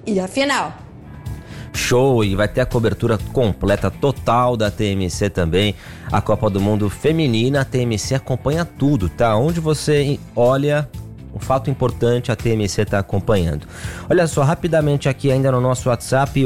e a final. Show! E vai ter a cobertura completa, total da TMC também. A Copa do Mundo Feminina, a TMC acompanha tudo, tá? Onde você olha, um fato importante, a TMC está acompanhando. Olha só, rapidamente aqui ainda no nosso WhatsApp,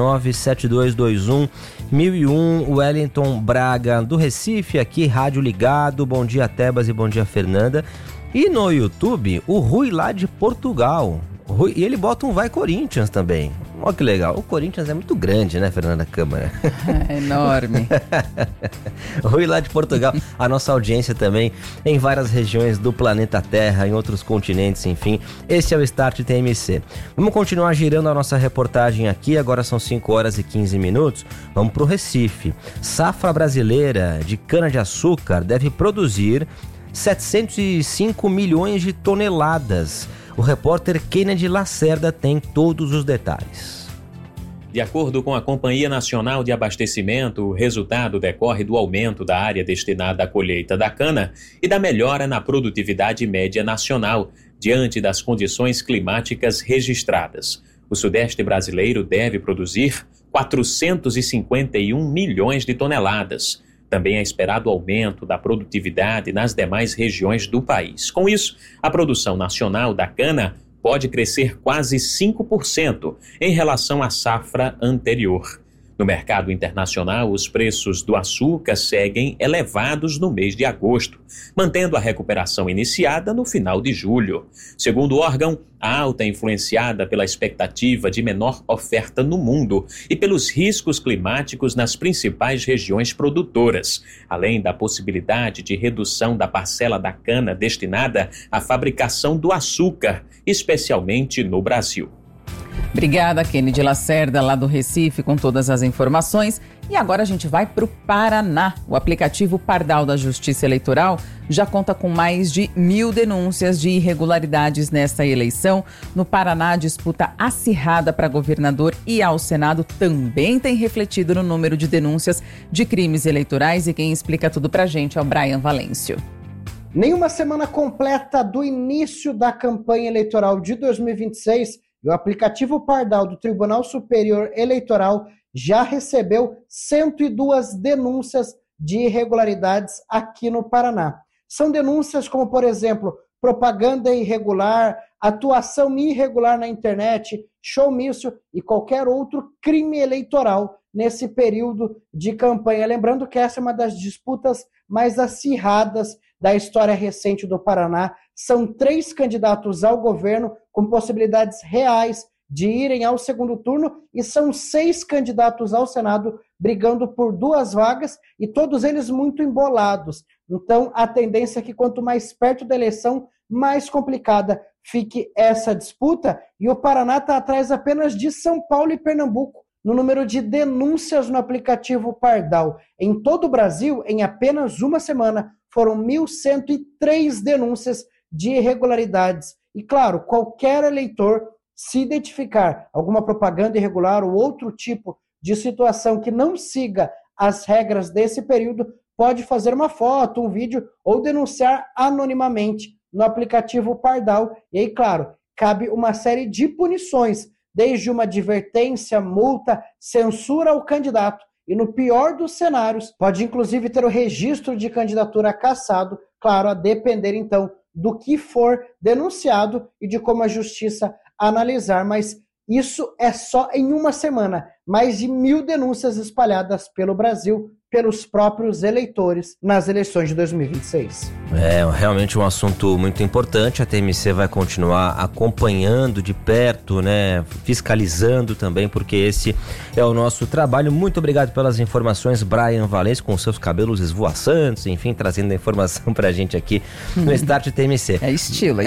11972211001, Wellington Braga do Recife, aqui, rádio ligado. Bom dia, Tebas, e bom dia, Fernanda. E no YouTube, o Rui lá de Portugal. E ele bota um Vai Corinthians também. Olha que legal. O Corinthians é muito grande, né, Fernanda Câmara? É enorme. Rui lá de Portugal. A nossa audiência também em várias regiões do planeta Terra, em outros continentes, enfim. Esse é o Start TMC. Vamos continuar girando a nossa reportagem aqui. Agora são 5h15. Vamos para o Recife. Safra brasileira de cana-de-açúcar deve produzir 705 milhões de toneladas. O repórter Kennedy Lacerda tem todos os detalhes. De acordo com a Companhia Nacional de Abastecimento, o resultado decorre do aumento da área destinada à colheita da cana e da melhora na produtividade média nacional, diante das condições climáticas registradas. O Sudeste brasileiro deve produzir 451 milhões de toneladas. Também é esperado aumento da produtividade nas demais regiões do país. Com isso, a produção nacional da cana pode crescer quase 5% em relação à safra anterior. No mercado internacional, os preços do açúcar seguem elevados no mês de agosto, mantendo a recuperação iniciada no final de julho. Segundo o órgão, a alta é influenciada pela expectativa de menor oferta no mundo e pelos riscos climáticos nas principais regiões produtoras, além da possibilidade de redução da parcela da cana destinada à fabricação do açúcar, especialmente no Brasil. Obrigada, Kennedy Lacerda, lá do Recife, com todas as informações. E agora a gente vai para o Paraná. O aplicativo Pardal da Justiça Eleitoral já conta com mais de 1.000 denúncias de irregularidades nesta eleição. No Paraná, a disputa acirrada para governador e ao Senado também tem refletido no número de denúncias de crimes eleitorais. E quem explica tudo para a gente é o Brian Valêncio. Nenhuma semana completa do início da campanha eleitoral de 2026, o aplicativo Pardal do Tribunal Superior Eleitoral já recebeu 102 denúncias de irregularidades aqui no Paraná. São denúncias como, por exemplo, propaganda irregular, atuação irregular na internet, showmício e qualquer outro crime eleitoral nesse período de campanha. Lembrando que essa é uma das disputas mais acirradas da história recente do Paraná. São 3 candidatos ao governo com possibilidades reais de irem ao segundo turno e são 6 candidatos ao Senado brigando por 2 vagas e todos eles muito embolados. Então, a tendência é que quanto mais perto da eleição, mais complicada fique essa disputa. E o Paraná está atrás apenas de São Paulo e Pernambuco no número de denúncias no aplicativo Pardal. Em todo o Brasil, em apenas uma semana, foram 1.103 denúncias de irregularidades. E, claro, qualquer eleitor, se identificar alguma propaganda irregular ou outro tipo de situação que não siga as regras desse período, pode fazer uma foto, um vídeo ou denunciar anonimamente no aplicativo Pardal. E aí, claro, cabe uma série de punições, desde uma advertência, multa, censura ao candidato. E no pior dos cenários, pode inclusive ter o registro de candidatura cassado, claro, a depender então do que for denunciado e de como a justiça analisar. Mas isso é só em uma semana. Mais de 1.000 denúncias espalhadas pelo Brasil, pelos próprios eleitores nas eleições de 2026. É realmente um assunto muito importante. A TMC vai continuar acompanhando de perto, né, fiscalizando também, porque esse é o nosso trabalho. Muito obrigado pelas informações, Brian Valêncio, com seus cabelos esvoaçantes, enfim, trazendo a informação pra gente aqui no Start TMC. É estilo.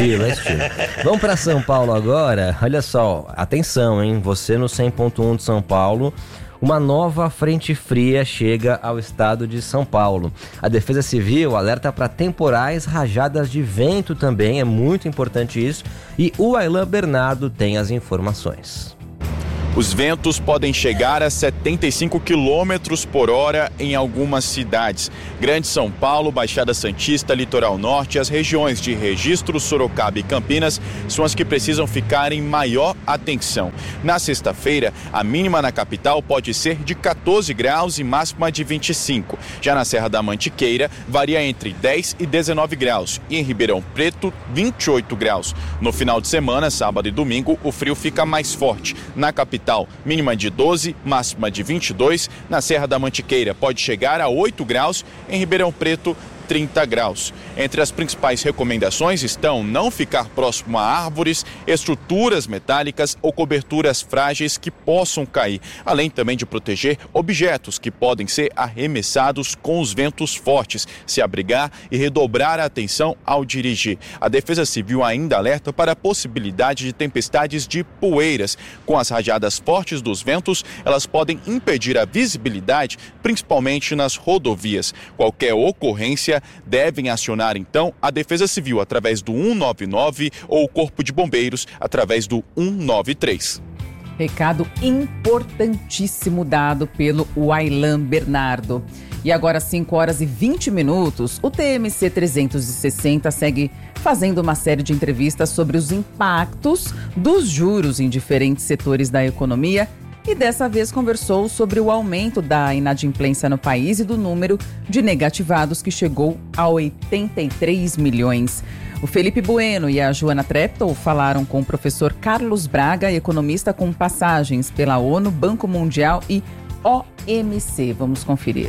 Vamos para São Paulo agora. Olha só, atenção, hein, você no 100.1 de São Paulo. Uma nova frente fria chega ao estado de São Paulo. A Defesa Civil alerta para temporais, rajadas de vento também, é muito importante isso. E o Ailan Bernardo tem as informações. Os ventos podem chegar a 75 km por hora em algumas cidades. Grande São Paulo, Baixada Santista, Litoral Norte e as regiões de Registro, Sorocaba e Campinas são as que precisam ficar em maior atenção. Na sexta-feira, a mínima na capital pode ser de 14 graus e máxima de 25. Já na Serra da Mantiqueira, varia entre 10 e 19 graus e em Ribeirão Preto, 28 graus. No final de semana, sábado e domingo, o frio fica mais forte. Na capital, mínima de 12, máxima de 22. Na Serra da Mantiqueira pode chegar a 8 graus, em Ribeirão Preto 30 graus. Entre as principais recomendações estão não ficar próximo a árvores, estruturas metálicas ou coberturas frágeis que possam cair, além também de proteger objetos que podem ser arremessados com os ventos fortes, se abrigar e redobrar a atenção ao dirigir. A Defesa Civil ainda alerta para a possibilidade de tempestades de poeiras. Com as rajadas fortes dos ventos, elas podem impedir a visibilidade, principalmente nas rodovias. Qualquer ocorrência devem acionar então a Defesa Civil através do 199 ou o Corpo de Bombeiros através do 193. Recado importantíssimo dado pelo Wailan Bernardo. E agora, 5 horas e 20 minutos, o TMC 360 segue fazendo uma série de entrevistas sobre os impactos dos juros em diferentes setores da economia e dessa vez conversou sobre o aumento da inadimplência no país e do número de negativados que chegou a 83 milhões. O Felipe Bueno e a Joana Treptow falaram com o professor Carlos Braga, economista com passagens pela ONU, Banco Mundial e OMC. Vamos conferir.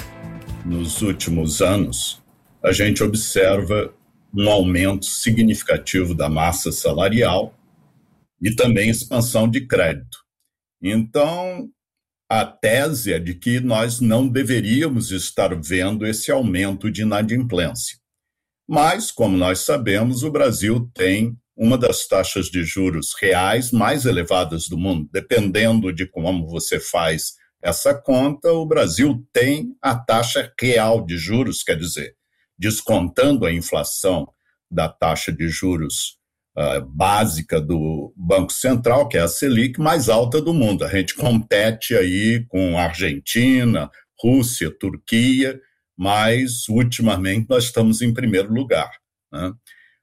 Nos últimos anos, a gente observa um aumento significativo da massa salarial e também expansão de crédito. Então, a tese é de que nós não deveríamos estar vendo esse aumento de inadimplência. Mas, como nós sabemos, o Brasil tem uma das taxas de juros reais mais elevadas do mundo. Dependendo de como você faz essa conta, o Brasil tem a taxa real de juros, quer dizer, descontando a inflação da taxa de juros básica do Banco Central, que é a Selic, mais alta do mundo. A gente compete aí com Argentina, Rússia, Turquia, mas ultimamente nós estamos em primeiro lugar, né?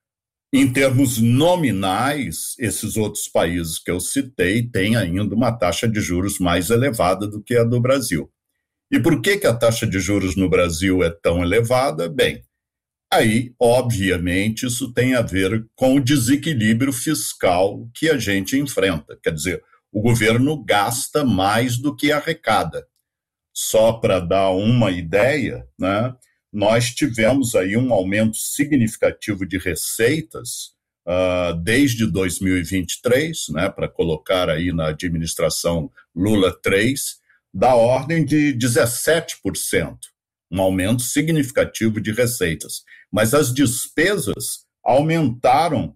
Em termos nominais, esses outros países que eu citei têm ainda uma taxa de juros mais elevada do que a do Brasil. E por que a taxa de juros no Brasil é tão elevada? Bem, aí, obviamente, isso tem a ver com o desequilíbrio fiscal que a gente enfrenta. Quer dizer, o governo gasta mais do que arrecada. Só para dar uma ideia, né, nós tivemos aí um aumento significativo de receitas desde 2023, né, para colocar aí na administração Lula 3, da ordem de 17%. Um aumento significativo de receitas. Mas as despesas aumentaram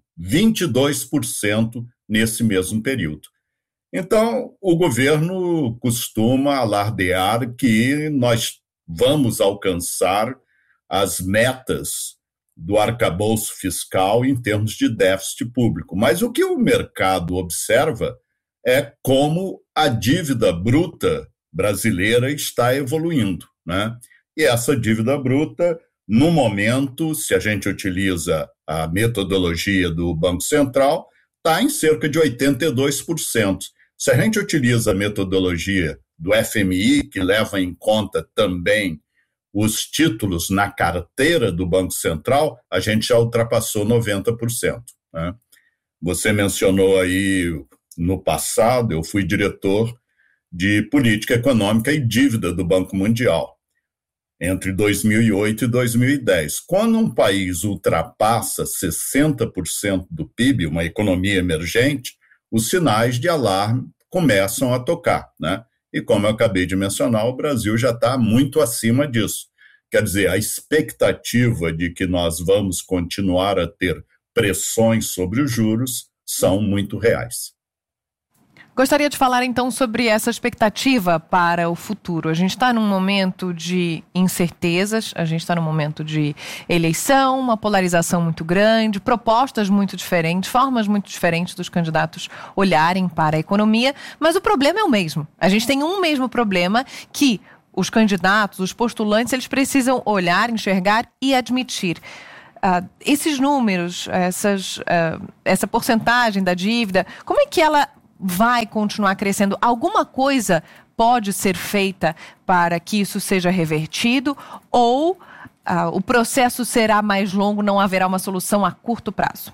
22% nesse mesmo período. Então, o governo costuma alardear que nós vamos alcançar as metas do arcabouço fiscal em termos de déficit público. Mas o que o mercado observa é como a dívida bruta brasileira está evoluindo, né? E essa dívida bruta, no momento, se a gente utiliza a metodologia do Banco Central, está em cerca de 82%. Se a gente utiliza a metodologia do FMI, que leva em conta também os títulos na carteira do Banco Central, a gente já ultrapassou 90%, né? Você mencionou aí, no passado, eu fui diretor de política econômica e dívida do Banco Mundial, entre 2008 e 2010. Quando um país ultrapassa 60% do PIB, uma economia emergente, os sinais de alarme começam a tocar, né? E como eu acabei de mencionar, o Brasil já está muito acima disso. Quer dizer, a expectativa de que nós vamos continuar a ter pressões sobre os juros são muito reais. Gostaria de falar então sobre essa expectativa para o futuro. A gente está num momento de incertezas, a gente está num momento de eleição, uma polarização muito grande, propostas muito diferentes, formas muito diferentes dos candidatos olharem para a economia, mas o problema é o mesmo. A gente tem um mesmo problema que os candidatos, os postulantes, eles precisam olhar, enxergar e admitir. Esses números, essa porcentagem da dívida, como é que ela vai continuar crescendo? Alguma coisa pode ser feita para que isso seja revertido ou o processo será mais longo, não haverá uma solução a curto prazo?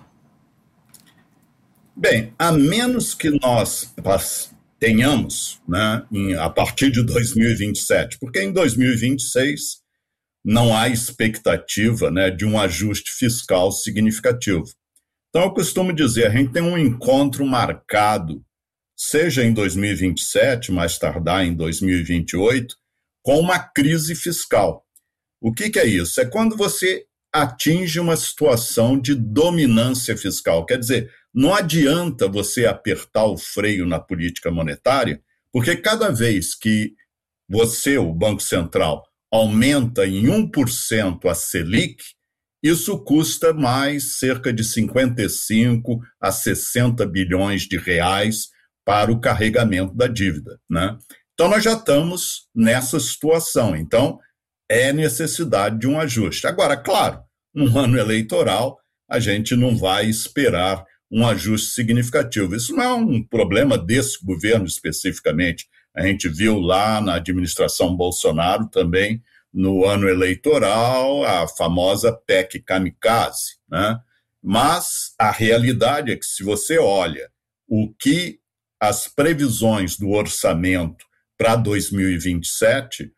Bem, a menos que nós tenhamos, né, a partir de 2027, porque em 2026 não há expectativa, né, de um ajuste fiscal significativo. Então, eu costumo dizer, a gente tem um encontro marcado, seja em 2027, mais tardar em 2028, com uma crise fiscal. O que é isso? É quando você atinge uma situação de dominância fiscal. Quer dizer, não adianta você apertar o freio na política monetária, porque cada vez que você, o Banco Central, aumenta em 1% a Selic, isso custa mais cerca de 55 a 60 bilhões de reais para o carregamento da dívida, né? Então, nós já estamos nessa situação. Então, é necessidade de um ajuste. Agora, claro, num ano eleitoral, a gente não vai esperar um ajuste significativo. Isso não é um problema desse governo especificamente. A gente viu lá na administração Bolsonaro também, no ano eleitoral, a famosa PEC kamikaze, né? Mas a realidade é que, se você olha o que as previsões do orçamento para 2027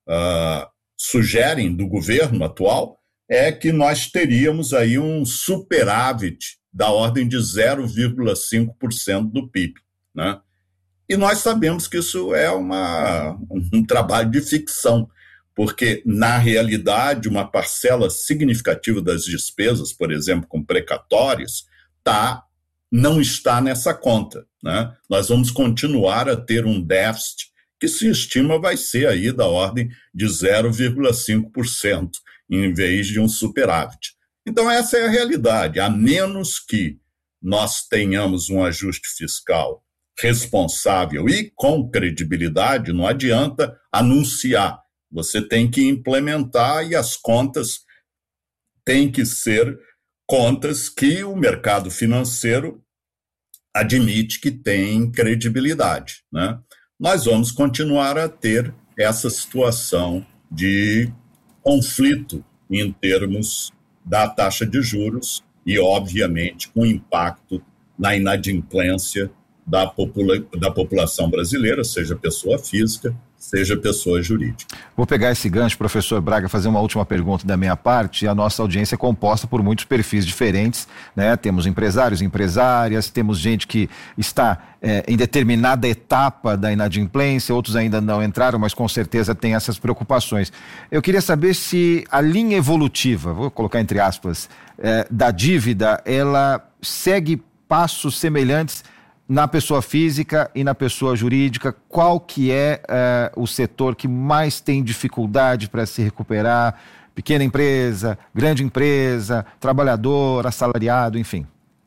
sugerem do governo atual, é que nós teríamos aí um superávit da ordem de 0,5% do PIB, né? E nós sabemos que isso é um trabalho de ficção, porque, na realidade, uma parcela significativa das despesas, por exemplo, com precatórios, não está nessa conta, né? Nós vamos continuar a ter um déficit que se estima vai ser aí da ordem de 0,5%, em vez de um superávit. Então, essa é a realidade. A menos que nós tenhamos um ajuste fiscal responsável e com credibilidade, não adianta anunciar. Você tem que implementar, e as contas têm que ser contas que o mercado financeiro admite que tem credibilidade, né? Nós vamos continuar a ter essa situação de conflito em termos da taxa de juros e, obviamente, com impacto na inadimplência da população brasileira, seja pessoa física, seja pessoa jurídica. Vou pegar esse gancho, professor Braga, fazer uma última pergunta da minha parte. A nossa audiência é composta por muitos perfis diferentes, né? Temos empresários, empresárias, temos gente que está em determinada etapa da inadimplência, outros ainda não entraram, mas com certeza tem essas preocupações. Eu queria saber se a linha evolutiva, vou colocar entre aspas, da dívida, ela segue passos semelhantes na pessoa física e na pessoa jurídica. Qual que é o setor que mais tem dificuldade para se recuperar? Pequena empresa, grande empresa, trabalhador, assalariado, enfim.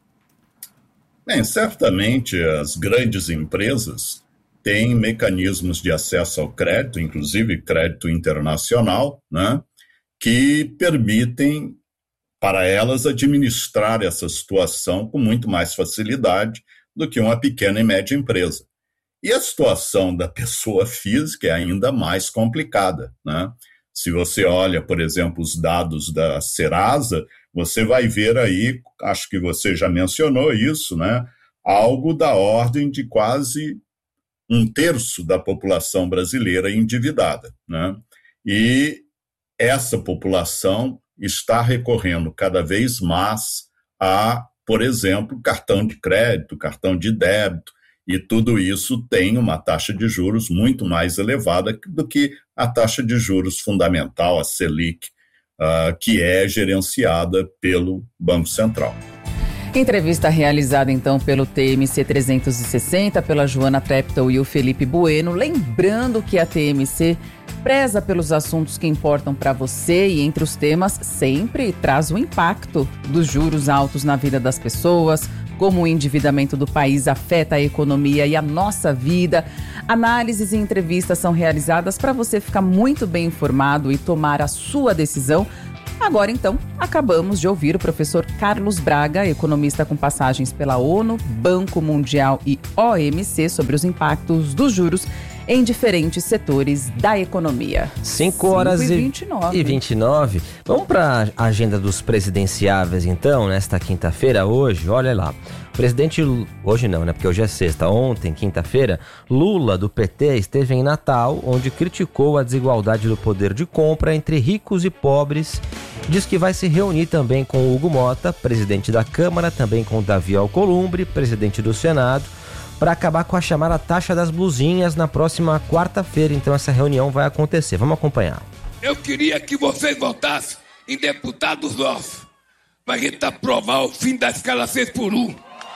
Bem, certamente as grandes empresas têm mecanismos de acesso ao crédito, inclusive crédito internacional, né, que permitem para elas administrar essa situação com muito mais facilidade do que uma pequena e média empresa. E a situação da pessoa física é ainda mais complicada, né? Se você olha, por exemplo, os dados da Serasa, você vai ver aí, acho que você já mencionou isso, né? Algo da ordem de quase 1/3 da população brasileira endividada, né? E essa população está recorrendo cada vez mais a, por exemplo, cartão de crédito, cartão de débito, e tudo isso tem uma taxa de juros muito mais elevada do que a taxa de juros fundamental, a Selic, que é gerenciada pelo Banco Central. Entrevista realizada então pelo TMC 360, pela Joana Treptow e o Felipe Bueno. Lembrando que a TMC preza pelos assuntos que importam para você e entre os temas sempre traz o impacto dos juros altos na vida das pessoas, como o endividamento do país afeta a economia e a nossa vida. Análises e entrevistas são realizadas para você ficar muito bem informado e tomar a sua decisão. Agora, então, acabamos de ouvir o professor Carlos Braga, economista com passagens pela ONU, Banco Mundial e OMC, sobre os impactos dos juros em diferentes setores da economia. 5h29. Vamos para a agenda dos presidenciáveis, então, nesta quinta-feira, hoje, olha lá. Presidente, hoje não, né? Porque hoje é sexta. Ontem, quinta-feira, Lula, do PT, esteve em Natal, onde criticou a desigualdade do poder de compra entre ricos e pobres. Diz que vai se reunir também com o Hugo Mota, presidente da Câmara, também com o Davi Alcolumbre, presidente do Senado, para acabar com a chamada taxa das blusinhas na próxima quarta-feira. Então essa reunião vai acontecer. Vamos acompanhar. Eu queria que vocês votassem em deputados nossos, para a gente aprovar o fim da escala 6x1.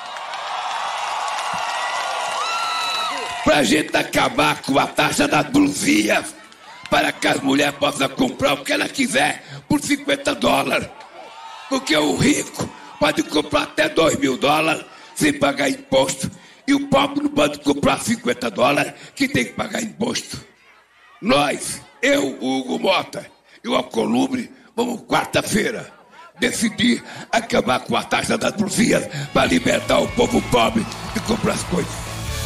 Para a gente acabar com a taxa das blusinhas, para que as mulheres possam comprar o que ela quiser por $50. Porque o rico pode comprar até $2.000 sem pagar imposto. E o pobre não pode comprar $50 que tem que pagar imposto. Nós, eu, o Hugo Mota e o Alcolumbre, vamos quarta-feira decidir acabar com a taxa das blusinhas para libertar o povo pobre de comprar as coisas.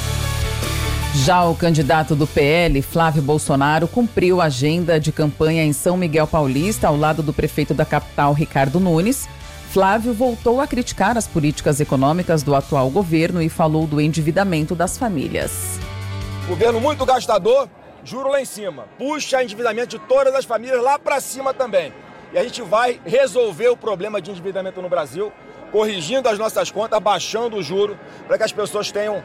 Já o candidato do PL, Flávio Bolsonaro, cumpriu a agenda de campanha em São Miguel Paulista, ao lado do prefeito da capital, Ricardo Nunes. Flávio voltou a criticar as políticas econômicas do atual governo e falou do endividamento das famílias. Governo muito gastador, juro lá em cima. Puxa o endividamento de todas as famílias lá para cima também. E a gente vai resolver o problema de endividamento no Brasil, corrigindo as nossas contas, baixando o juro, para que as pessoas tenham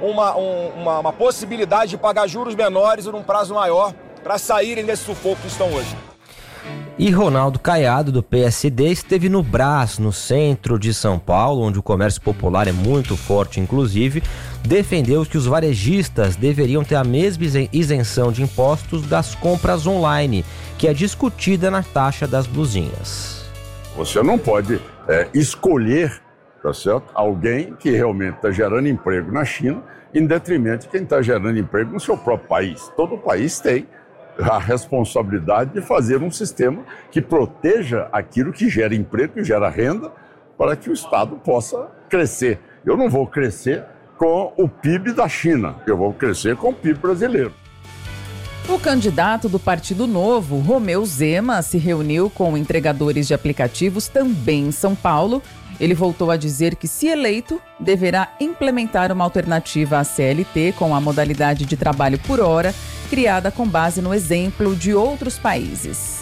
uma possibilidade de pagar juros menores e num prazo maior para saírem desse sufoco que estão hoje. E Ronaldo Caiado, do PSD, esteve no Brás, no centro de São Paulo, onde o comércio popular é muito forte, inclusive, defendeu que os varejistas deveriam ter a mesma isenção de impostos das compras online, que é discutida na taxa das blusinhas. Você não pode escolher, tá certo, alguém que realmente está gerando emprego na China, em detrimento de quem está gerando emprego no seu próprio país. Todo país tem a responsabilidade de fazer um sistema que proteja aquilo que gera emprego, que gera renda, para que o Estado possa crescer. Eu não vou crescer com o PIB da China, eu vou crescer com o PIB brasileiro. O candidato do Partido Novo, Romeu Zema, se reuniu com entregadores de aplicativos também em São Paulo. Ele voltou a dizer que, se eleito, deverá implementar uma alternativa à CLT com a modalidade de trabalho por hora, criada com base no exemplo de outros países.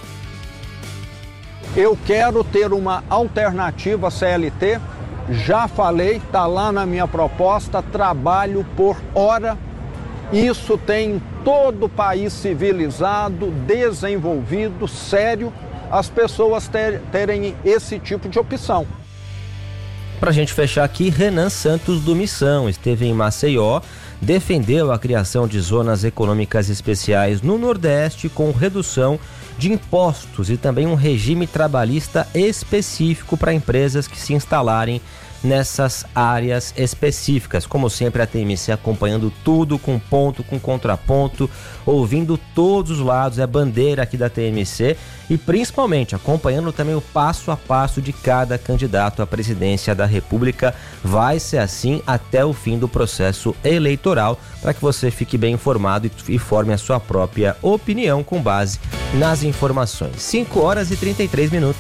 Eu quero ter uma alternativa à CLT, já falei, está lá na minha proposta, trabalho por hora. Isso tem em todo país civilizado, desenvolvido, sério, as pessoas terem esse tipo de opção. Para a gente fechar aqui, Renan Santos do Missão esteve em Maceió, defendeu a criação de zonas econômicas especiais no Nordeste com redução de impostos e também um regime trabalhista específico para empresas que se instalarem nessas áreas específicas. Como sempre, a TMC acompanhando tudo com ponto, com contraponto, ouvindo todos os lados, é bandeira aqui da TMC e principalmente acompanhando também o passo a passo de cada candidato à presidência da República. Vai ser assim até o fim do processo eleitoral, para que você fique bem informado e forme a sua própria opinião com base nas informações. 5h33.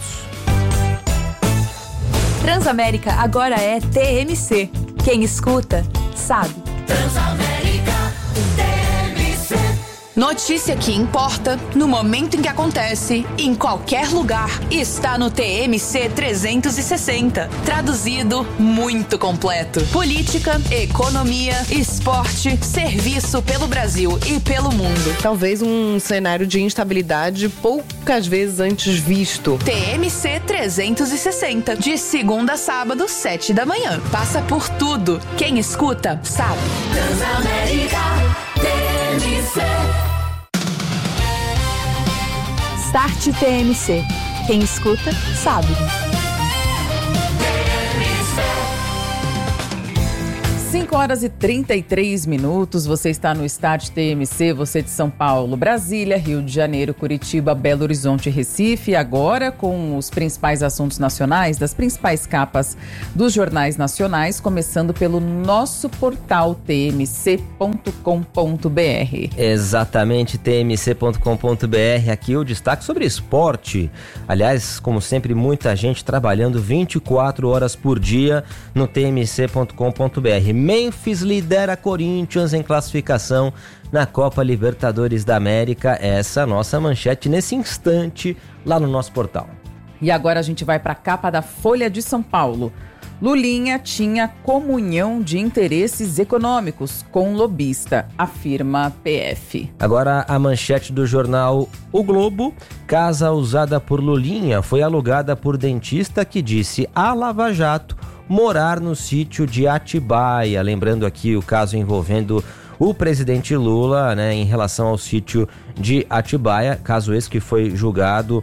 Transamérica agora é TMC. Quem escuta, sabe. Transamérica, TMC. Notícia que importa, no momento em que acontece, em qualquer lugar, está no TMC 360. Traduzido, muito completo. Política, economia, esporte, serviço pelo Brasil e pelo mundo. Talvez um cenário de instabilidade poucas vezes antes visto. TMC 360, de segunda a sábado, 7 da manhã. Passa por tudo. Quem escuta, sabe. Transamérica, TMC. Start TMC. Quem escuta, sabe. 5h33, você está no Start TMC, você de São Paulo, Brasília, Rio de Janeiro, Curitiba, Belo Horizonte e Recife. Agora com os principais assuntos nacionais, das principais capas dos jornais nacionais, começando pelo nosso portal tmc.com.br. Exatamente, tmc.com.br. Aqui o destaque sobre esporte. Aliás, como sempre, muita gente trabalhando 24 horas por dia no tmc.com.br. Memphis lidera Corinthians em classificação na Copa Libertadores da América. Essa é a nossa manchete nesse instante lá no nosso portal. E agora a gente vai para a capa da Folha de São Paulo. Lulinha tinha comunhão de interesses econômicos com lobista, afirma PF. Agora a manchete do jornal O Globo. Casa usada por Lulinha foi alugada por dentista que disse à Lava Jato morar no sítio de Atibaia. Lembrando aqui o caso envolvendo o presidente Lula, né, em relação ao sítio de Atibaia, caso esse que foi julgado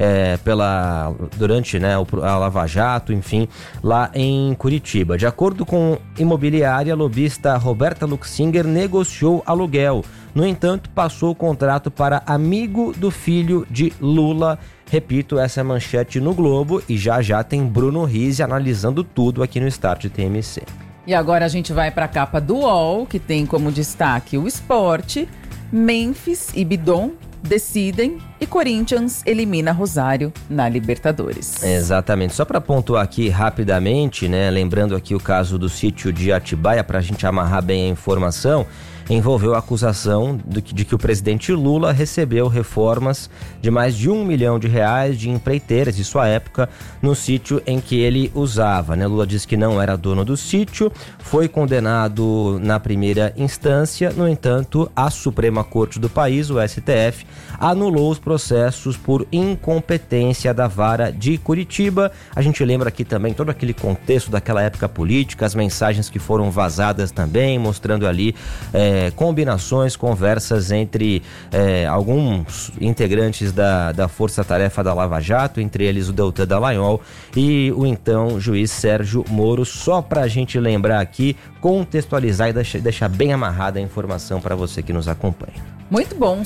durante a Lava Jato, enfim, lá em Curitiba. De acordo com imobiliária, a lobista Roberta Luxinger negociou aluguel. No entanto, passou o contrato para amigo do filho de Lula. Repito, essa é a manchete no Globo e já tem Bruno Rizzi analisando tudo aqui no Start TMC. E agora a gente vai para a capa do UOL, que tem como destaque o esporte. Memphis e Bidon decidem e Corinthians elimina Rosário na Libertadores. Exatamente. Só para pontuar aqui rapidamente, né, lembrando aqui o caso do sítio de Atibaia, para a gente amarrar bem a informação, envolveu a acusação de que o presidente Lula recebeu reformas de mais de R$1 milhão de empreiteiras de sua época no sítio em que ele usava, né? Lula disse que não era dono do sítio, foi condenado na primeira instância. No entanto, a Suprema Corte do país, o STF, anulou os processos por incompetência da Vara de Curitiba. A gente lembra aqui também todo aquele contexto daquela época política, as mensagens que foram vazadas também, mostrando ali combinações, conversas entre alguns integrantes da Força-Tarefa da Lava Jato, entre eles o Deltan Dallagnol e o então juiz Sérgio Moro. Só para a gente lembrar aqui, contextualizar e deixar bem amarrada a informação para você que nos acompanha. Muito bom,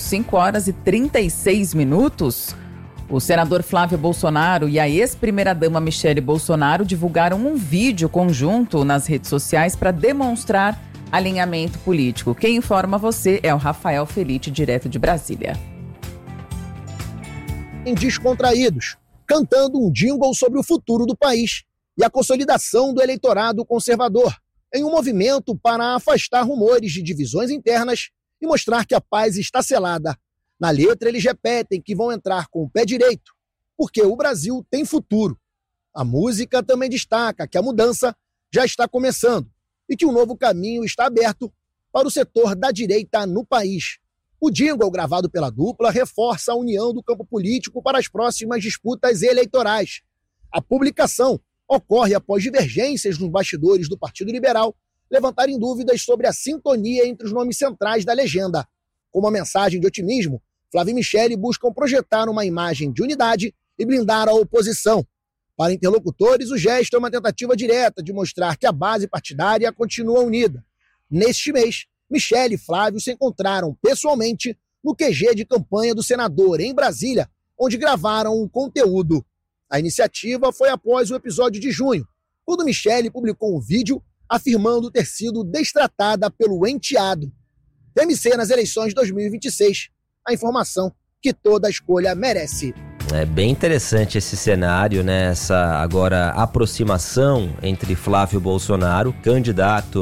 5h36. O senador Flávio Bolsonaro e a ex-primeira-dama Michele Bolsonaro divulgaram um vídeo conjunto nas redes sociais para demonstrar alinhamento político. Quem informa você é o Rafael Felite, direto de Brasília. Descontraídos, cantando um jingle sobre o futuro do país e a consolidação do eleitorado conservador, em um movimento para afastar rumores de divisões internas e mostrar que a paz está selada. Na letra, eles repetem que vão entrar com o pé direito, porque o Brasil tem futuro. A música também destaca que a mudança já está começando e que um novo caminho está aberto para o setor da direita no país. O jingle gravado pela dupla reforça a união do campo político para as próximas disputas eleitorais. A publicação ocorre após divergências nos bastidores do Partido Liberal levantarem dúvidas sobre a sintonia entre os nomes centrais da legenda. Com uma mensagem de otimismo, Flávio e Michele buscam projetar uma imagem de unidade e blindar a oposição. Para interlocutores, o gesto é uma tentativa direta de mostrar que a base partidária continua unida. Neste mês, Michele e Flávio se encontraram pessoalmente no QG de campanha do senador em Brasília, onde gravaram um conteúdo. A iniciativa foi após o episódio de junho, quando Michele publicou um vídeo afirmando ter sido destratada pelo enteado. TMC nas eleições de 2026, a informação que toda escolha merece. É bem interessante esse cenário, né? Essa agora aproximação entre Flávio Bolsonaro, candidato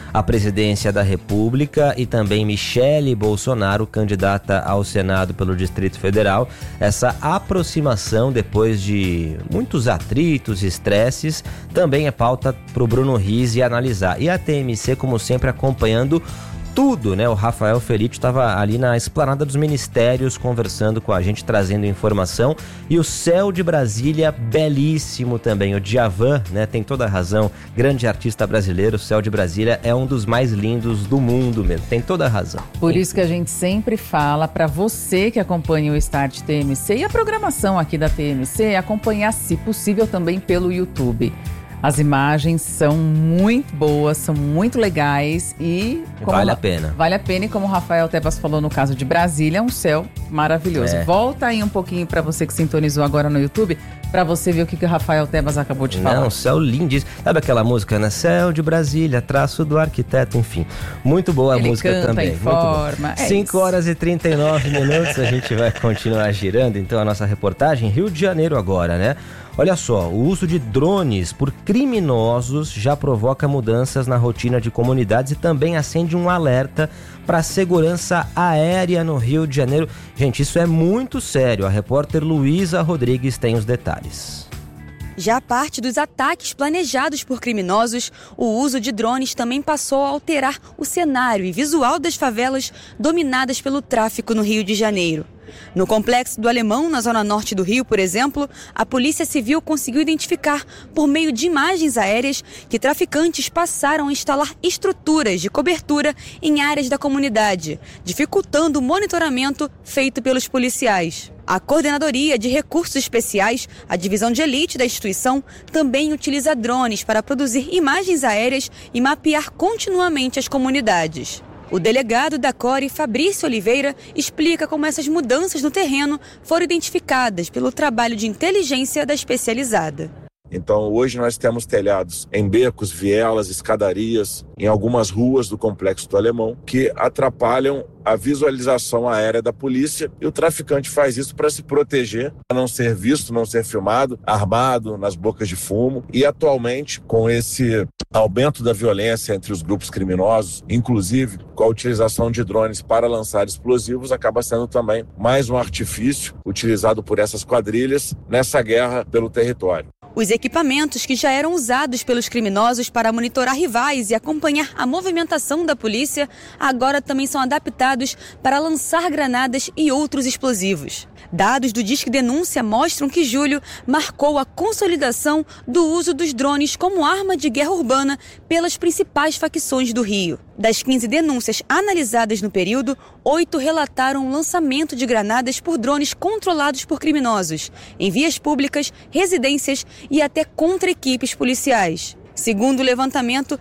à presidência da República, e também Michele Bolsonaro, candidata ao Senado pelo Distrito Federal. Essa aproximação, depois de muitos atritos e estresses, também é pauta para o Bruno Rizzi analisar. E a TMC, como sempre, acompanhando tudo, né? O Rafael Felipe estava ali na esplanada dos ministérios conversando com a gente, trazendo informação. E o céu de Brasília, belíssimo também. O Djavan, né? Tem toda a razão. Grande artista brasileiro, o céu de Brasília é um dos mais lindos do mundo mesmo. Tem toda a razão. Por isso que a gente sempre fala para você que acompanha o Start TMC e a programação aqui da TMC, acompanhar, se possível, também pelo YouTube. As imagens são muito boas, são muito legais e... Vale a pena. Vale a pena, e como o Rafael Tebas falou no caso de Brasília, é um céu maravilhoso. Volta aí um pouquinho para você que sintonizou agora no YouTube, para você ver o que o Rafael Tebas acabou de falar. Não, céu lindíssimo. Sabe aquela música, né? Céu de Brasília, traço do arquiteto, enfim. Muito boa a música canta, também. Informa. 5 horas e 39 minutos, a gente vai continuar girando, então, a nossa reportagem. Rio de Janeiro agora, né? Olha só, o uso de drones por criminosos já provoca mudanças na rotina de comunidades e também acende um alerta para a segurança aérea no Rio de Janeiro. Gente, isso é muito sério. A repórter Luísa Rodrigues tem os detalhes. Já parte dos ataques planejados por criminosos, o uso de drones também passou a alterar o cenário e visual das favelas dominadas pelo tráfico no Rio de Janeiro. No Complexo do Alemão, na zona norte do Rio, por exemplo, a Polícia Civil conseguiu identificar, por meio de imagens aéreas, que traficantes passaram a instalar estruturas de cobertura em áreas da comunidade, dificultando o monitoramento feito pelos policiais. A Coordenadoria de Recursos Especiais, a divisão de elite da instituição, também utiliza drones para produzir imagens aéreas e mapear continuamente as comunidades. O delegado da CORE, Fabrício Oliveira, explica como essas mudanças no terreno foram identificadas pelo trabalho de inteligência da especializada. Então, hoje nós temos telhados em becos, vielas, escadarias, em algumas ruas do Complexo do Alemão, que atrapalham a visualização aérea da polícia, e o traficante faz isso para se proteger, para não ser visto, não ser filmado, armado, nas bocas de fumo. E atualmente, com esse aumento da violência entre os grupos criminosos, inclusive com a utilização de drones para lançar explosivos, acaba sendo também mais um artifício utilizado por essas quadrilhas nessa guerra pelo território. Os equipamentos que já eram usados pelos criminosos para monitorar rivais e acompanhar a movimentação da polícia, agora também são adaptados para lançar granadas e outros explosivos. Dados do Disque Denúncia mostram que julho marcou a consolidação do uso dos drones como arma de guerra urbana pelas principais facções do Rio. Das 15 denúncias analisadas no período, 8 relataram o lançamento de granadas por drones controlados por criminosos, em vias públicas, residências e até contra equipes policiais. Segundo o levantamento,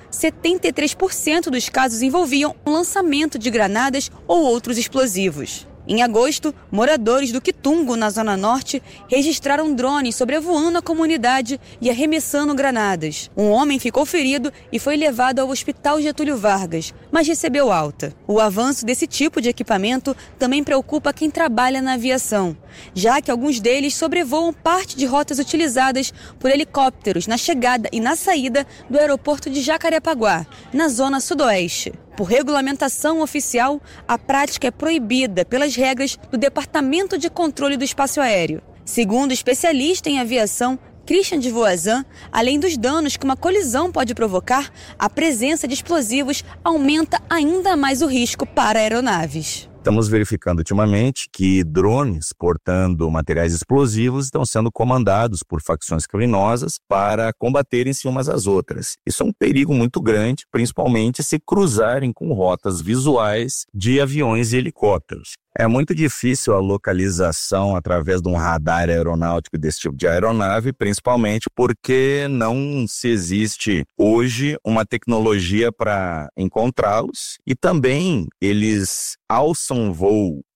73% dos casos envolviam o lançamento de granadas ou outros explosivos. Em agosto, moradores do Quitungo, na Zona Norte, registraram drones sobrevoando a comunidade e arremessando granadas. Um homem ficou ferido e foi levado ao Hospital Getúlio Vargas, mas recebeu alta. O avanço desse tipo de equipamento também preocupa quem trabalha na aviação, já que alguns deles sobrevoam parte de rotas utilizadas por helicópteros na chegada e na saída do aeroporto de Jacarepaguá, na Zona Sudoeste. Por regulamentação oficial, a prática é proibida pelas regras do Departamento de Controle do Espaço Aéreo. Segundo o especialista em aviação, Christian de Voazan, além dos danos que uma colisão pode provocar, a presença de explosivos aumenta ainda mais o risco para aeronaves. Estamos verificando ultimamente que drones portando materiais explosivos estão sendo comandados por facções criminosas para combaterem-se umas às outras. Isso é um perigo muito grande, principalmente se cruzarem com rotas visuais de aviões e helicópteros. É muito difícil a localização através de um radar aeronáutico desse tipo de aeronave, principalmente porque não se existe hoje uma tecnologia para encontrá-los, e também eles alçam voo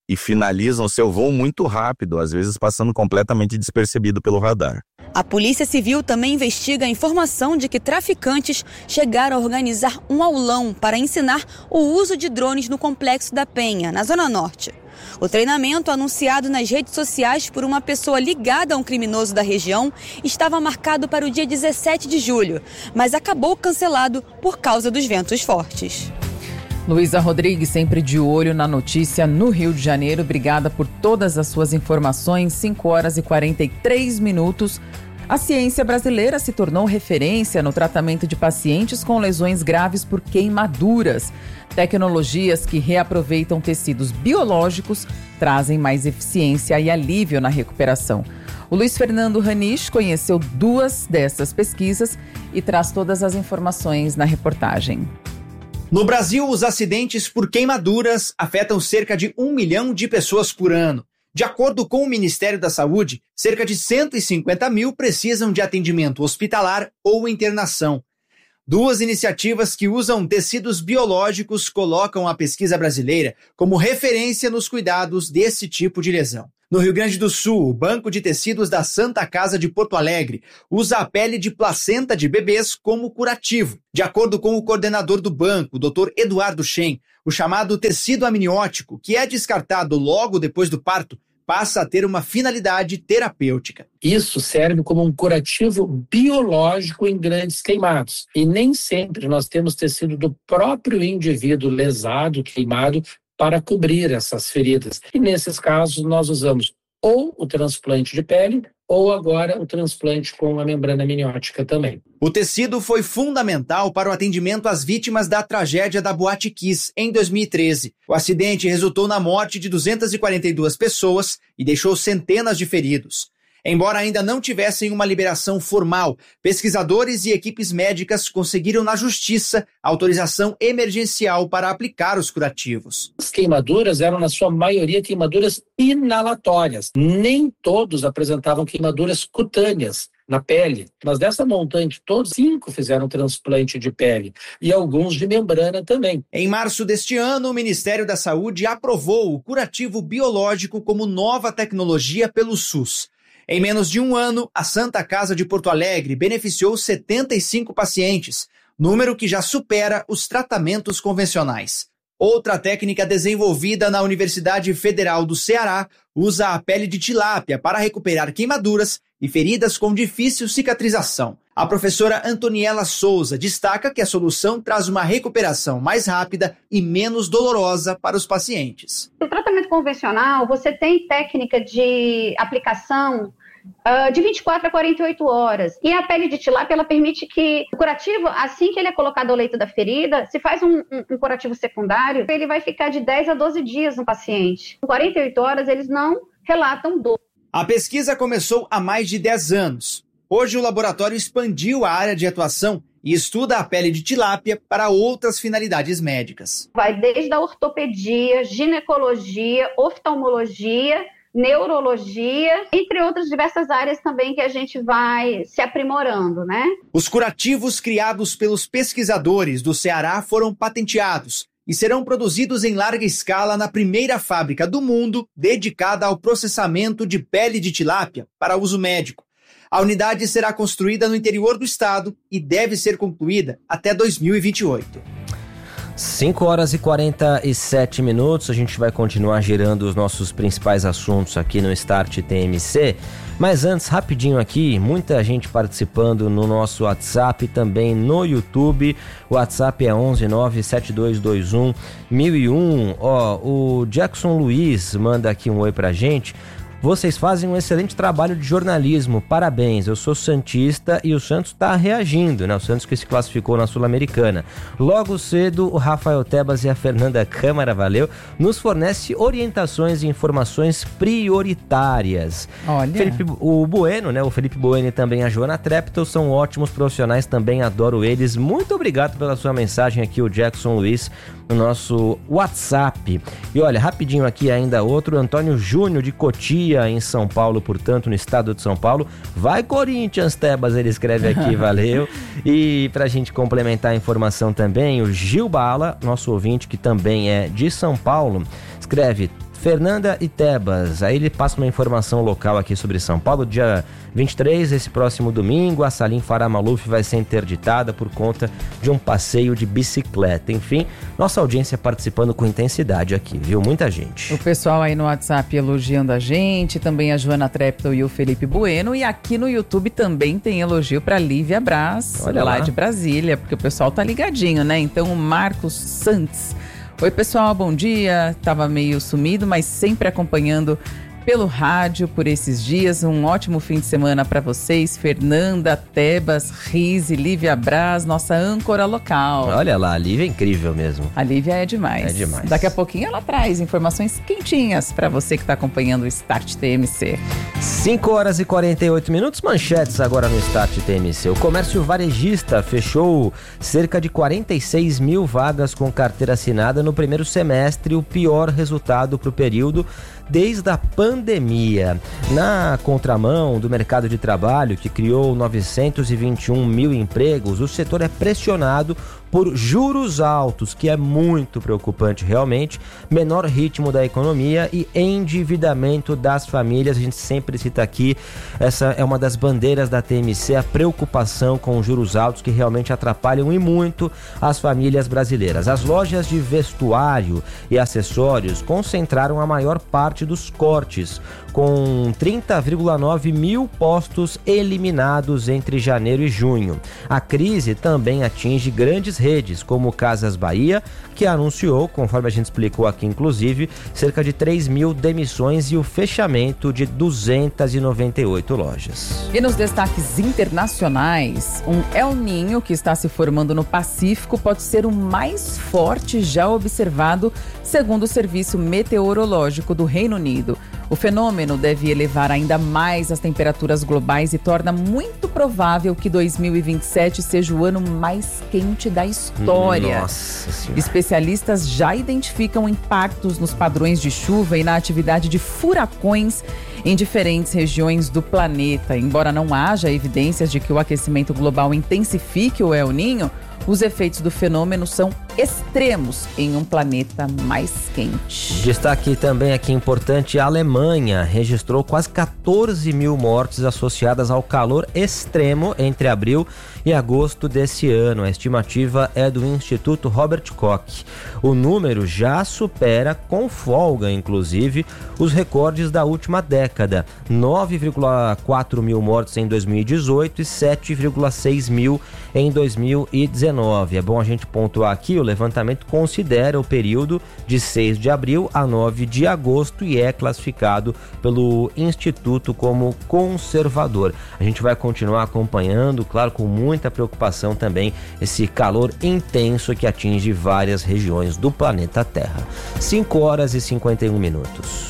e finalizam seu voo muito rápido, às vezes passando completamente despercebido pelo radar. A Polícia Civil também investiga a informação de que traficantes chegaram a organizar um aulão para ensinar o uso de drones no Complexo da Penha, na Zona Norte. O treinamento, anunciado nas redes sociais por uma pessoa ligada a um criminoso da região, estava marcado para o dia 17 de julho, mas acabou cancelado por causa dos ventos fortes. Luísa Rodrigues, sempre de olho na notícia no Rio de Janeiro. Obrigada por todas as suas informações. 5 horas e 43 minutos. A ciência brasileira se tornou referência no tratamento de pacientes com lesões graves por queimaduras. Tecnologias que reaproveitam tecidos biológicos trazem mais eficiência e alívio na recuperação. O Luiz Fernando Ranisch conheceu 2 dessas pesquisas e traz todas as informações na reportagem. No Brasil, os acidentes por queimaduras afetam cerca de 1 milhão de pessoas por ano. De acordo com o Ministério da Saúde, cerca de 150 mil precisam de atendimento hospitalar ou internação. 2 iniciativas que usam tecidos biológicos colocam a pesquisa brasileira como referência nos cuidados desse tipo de lesão. No Rio Grande do Sul, o Banco de Tecidos da Santa Casa de Porto Alegre usa a pele de placenta de bebês como curativo. De acordo com o coordenador do banco, o Dr. Eduardo Shen, o chamado tecido amniótico, que é descartado logo depois do parto, passa a ter uma finalidade terapêutica. Isso serve como um curativo biológico em grandes queimados. E nem sempre nós temos tecido do próprio indivíduo lesado, queimado, para cobrir essas feridas. E nesses casos nós usamos ou o transplante de pele ou agora o transplante com a membrana amniótica também. O tecido foi fundamental para o atendimento às vítimas da tragédia da Boate Kiss em 2013. O acidente resultou na morte de 242 pessoas e deixou centenas de feridos. Embora ainda não tivessem uma liberação formal, pesquisadores e equipes médicas conseguiram na justiça autorização emergencial para aplicar os curativos. As queimaduras eram, na sua maioria, queimaduras inalatórias. Nem todos apresentavam queimaduras cutâneas na pele. Mas dessa montante, todos 5 fizeram transplante de pele e alguns de membrana também. Em março deste ano, o Ministério da Saúde aprovou o curativo biológico como nova tecnologia pelo SUS. Em menos de um ano, a Santa Casa de Porto Alegre beneficiou 75 pacientes, número que já supera os tratamentos convencionais. Outra técnica desenvolvida na Universidade Federal do Ceará usa a pele de tilápia para recuperar queimaduras e feridas com difícil cicatrização. A professora Antoniela Souza destaca que a solução traz uma recuperação mais rápida e menos dolorosa para os pacientes. No tratamento convencional, você tem técnica de aplicação de 24 a 48 horas. E a pele de tilápia, ela permite que o curativo, assim que ele é colocado ao leito da ferida, se faz um curativo secundário, ele vai ficar de 10 a 12 dias no paciente. Em 48 horas, eles não relatam dor. A pesquisa começou há mais de 10 anos. Hoje, o laboratório expandiu a área de atuação e estuda a pele de tilápia para outras finalidades médicas. Vai desde a ortopedia, ginecologia, oftalmologia, neurologia, entre outras diversas áreas também que a gente vai se aprimorando, né? Os curativos criados pelos pesquisadores do Ceará foram patenteados e serão produzidos em larga escala na primeira fábrica do mundo dedicada ao processamento de pele de tilápia para uso médico. A unidade será construída no interior do estado e deve ser concluída até 2028. 5 horas e 47 minutos, a gente vai continuar girando os nossos principais assuntos aqui no Start TMC, mas antes, rapidinho aqui, muita gente participando no nosso WhatsApp, também no YouTube, o WhatsApp é 11972211001, o Jackson Luiz manda aqui um oi pra gente. Vocês fazem um excelente trabalho de jornalismo, parabéns, eu sou santista e o Santos está reagindo, né? O Santos que se classificou na Sul-Americana. Logo cedo, o Rafael Tebas e a Fernanda Câmara, valeu, nos fornece orientações e informações prioritárias. Olha. O Bueno, né? O Felipe Bueno e também a Joana Treptow são ótimos profissionais, também adoro eles. Muito obrigado pela sua mensagem aqui, o Jackson Luiz, no nosso WhatsApp. E olha, rapidinho aqui ainda outro, Antônio Júnior de Cotia, em São Paulo, portanto, no estado de São Paulo. Vai Corinthians, Tebas, ele escreve aqui, valeu. E pra gente complementar a informação também, o Gil Bala, nosso ouvinte, que também é de São Paulo, escreve: Fernanda e Tebas. Aí ele passa uma informação local aqui sobre São Paulo. Dia 23, esse próximo domingo, a Salim Farah Maluf vai ser interditada por conta de um passeio de bicicleta. Enfim, nossa audiência participando com intensidade aqui, viu? Muita gente. O pessoal aí no WhatsApp elogiando a gente, também a Joana Treptow e o Felipe Bueno. E aqui no YouTube também tem elogio para Lívia Braz, lá de Brasília, porque o pessoal tá ligadinho, né? Então o Marcos Santos. Oi pessoal, bom dia. Tava meio sumido, mas sempre acompanhando pelo rádio por esses dias. Um ótimo fim de semana para vocês. Fernanda, Tebas, Rize, Lívia Braz, nossa âncora local. Olha lá, a Lívia é incrível mesmo. A Lívia é demais. É demais. Daqui a pouquinho ela traz informações quentinhas para você que está acompanhando o Start TMC. 5 horas e 48 minutos, manchetes agora no Start TMC. O comércio varejista fechou cerca de 46 mil vagas com carteira assinada no primeiro semestre, o pior resultado para o período desde a pandemia. Na contramão do mercado de trabalho, que criou 921 mil empregos, o setor é pressionado por juros altos, que é muito preocupante realmente, menor ritmo da economia e endividamento das famílias. A gente sempre cita aqui, essa é uma das bandeiras da TMC, a preocupação com juros altos que realmente atrapalham e muito as famílias brasileiras. As lojas de vestuário e acessórios concentraram a maior parte dos cortes, com 30,9 mil postos eliminados entre janeiro e junho. A crise também atinge grandes redes, como Casas Bahia, que anunciou, conforme a gente explicou aqui inclusive, cerca de 3 mil demissões e o fechamento de 298 lojas. E nos destaques internacionais, um El Niño que está se formando no Pacífico pode ser o mais forte já observado, segundo o Serviço Meteorológico do Reino Unido. O fenômeno deve elevar ainda mais as temperaturas globais e torna muito provável que 2027 seja o ano mais quente da história. Nossa Senhora. Especialistas já identificam impactos nos padrões de chuva e na atividade de furacões em diferentes regiões do planeta. Embora não haja evidências de que o aquecimento global intensifique o El Niño, os efeitos do fenômeno são extremos em um planeta mais quente. Destaque também aqui importante, a Alemanha registrou quase 14 mil mortes associadas ao calor extremo entre abril e agosto desse ano. A estimativa é do Instituto Robert Koch. O número já supera, com folga inclusive, os recordes da última década. 9,4 mil mortes em 2018 e 7,6 mil em 2019. É bom a gente pontuar aqui, o levantamento considera o período de 6 de abril a 9 de agosto e é classificado pelo Instituto como conservador. A gente vai continuar acompanhando, claro, com muita preocupação também, esse calor intenso que atinge várias regiões do planeta Terra. 5 horas e 51 minutos.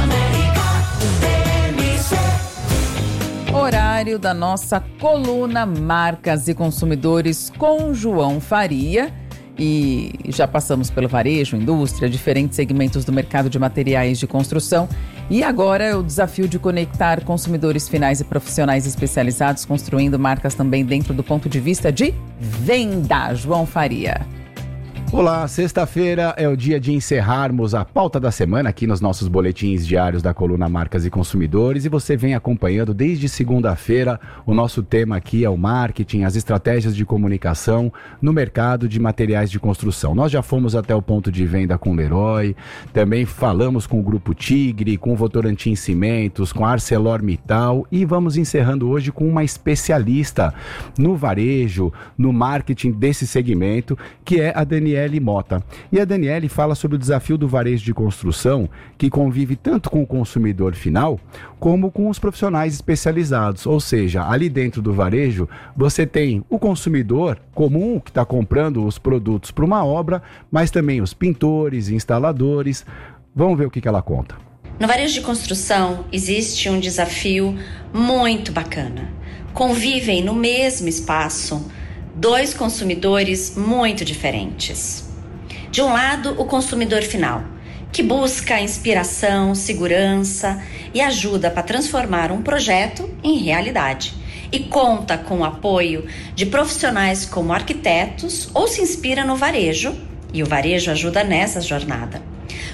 Horário da nossa coluna Marcas e Consumidores com João Faria. E já passamos pelo varejo, indústria, diferentes segmentos do mercado de materiais de construção. E agora é o desafio de conectar consumidores finais e profissionais especializados, construindo marcas também dentro do ponto de vista de venda. João Faria. Olá, sexta-feira é o dia de encerrarmos a pauta da semana aqui nos nossos boletins diários da coluna Marcas e Consumidores, e você vem acompanhando desde segunda-feira. O nosso tema aqui é o marketing, as estratégias de comunicação no mercado de materiais de construção. Nós já fomos até o ponto de venda com o Leroy, também falamos com o Grupo Tigre, com o Votorantim Cimentos, com a ArcelorMittal, e vamos encerrando hoje com uma especialista no varejo, no marketing desse segmento, que é a Daniele Mota. E a Daniele fala sobre o desafio do varejo de construção, que convive tanto com o consumidor final, como com os profissionais especializados. Ou seja, ali dentro do varejo, você tem o consumidor comum que está comprando os produtos para uma obra, mas também os pintores, instaladores. Vamos ver o que ela conta. No varejo de construção, existe um desafio muito bacana. Convivem no mesmo espaço dois consumidores muito diferentes. De um lado, o consumidor final, que busca inspiração, segurança e ajuda para transformar um projeto em realidade, e conta com o apoio de profissionais como arquitetos ou se inspira no varejo, e o varejo ajuda nessa jornada.